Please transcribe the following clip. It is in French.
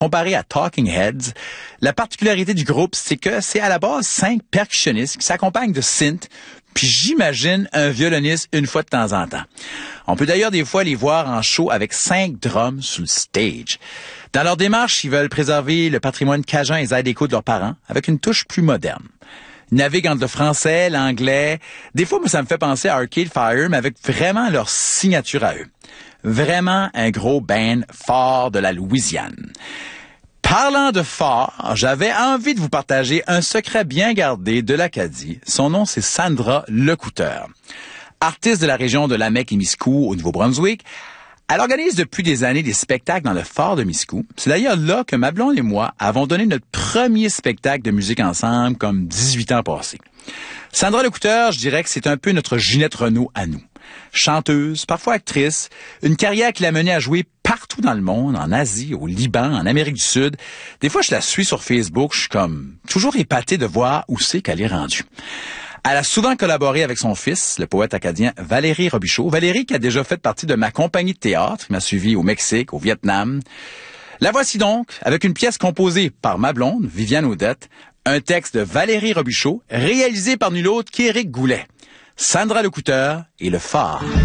Comparé à Talking Heads, la particularité du groupe, c'est que c'est à la base 5 percussionnistes qui s'accompagnent de synth, puis j'imagine un violoniste une fois de temps en temps. On peut d'ailleurs des fois les voir en show avec 5 drums sous le stage. Dans leur démarche, ils veulent préserver le patrimoine cajun et zydeco de leurs parents avec une touche plus moderne. Ils naviguent entre le français, l'anglais. Des fois, moi, ça me fait penser à Arcade Fire, mais avec vraiment leur signature à eux. Vraiment un gros band fort de la Louisiane. Parlant de fort, j'avais envie de vous partager un secret bien gardé de l'Acadie. Son nom, c'est Sandra Lecouteur. Artiste de la région de Lamec-et-Miscou au Nouveau-Brunswick, elle organise depuis des années des spectacles dans le fort de Miscou. C'est d'ailleurs là que ma blonde et moi avons donné notre premier spectacle de musique ensemble comme 18 ans passés. Sandra Lecouteur, je dirais que c'est un peu notre Ginette Renault à nous. Chanteuse, parfois actrice, une carrière qui l'a menée à jouer partout dans le monde, en Asie, au Liban, en Amérique du Sud. Des fois, je la suis sur Facebook, je suis comme toujours épaté de voir où c'est qu'elle est rendue. Elle a souvent collaboré avec son fils, le poète acadien Valérie Robichaud. Valérie qui a déjà fait partie de ma compagnie de théâtre, qui m'a suivi au Mexique, au Vietnam. La voici donc, avec une pièce composée par ma blonde, Viviane Audette, un texte de Valérie Robichaud, réalisé par nul autre qu'Éric Goulet. Sandra Lecouteur et le phare.